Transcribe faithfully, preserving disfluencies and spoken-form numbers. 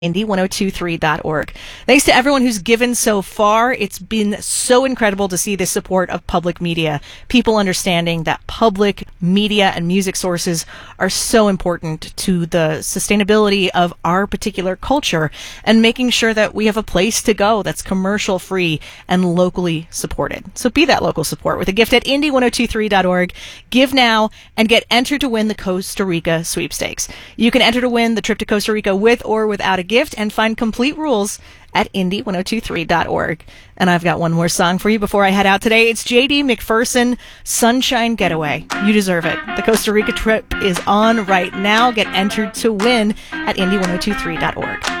Indy ten twenty-three dot org. Thanks to everyone who's given so far. It's been so incredible to see the support of public media. People understanding that public media and music sources are so important to the sustainability of our particular culture and making sure that we have a place to go that's commercial free and locally supported. So be that local support with a gift at Indy ten twenty-three dot org. Give now and get entered to win the Costa Rica sweepstakes. You can enter to win the trip to Costa Rica with or without a gift and find complete rules at Indy ten twenty-three dot org. And I've got one more song for you before I head out today. It's J D McPherson, Sunshine Getaway. You deserve it. The Costa Rica trip is on right now. Get entered to win at Indy ten twenty-three dot org.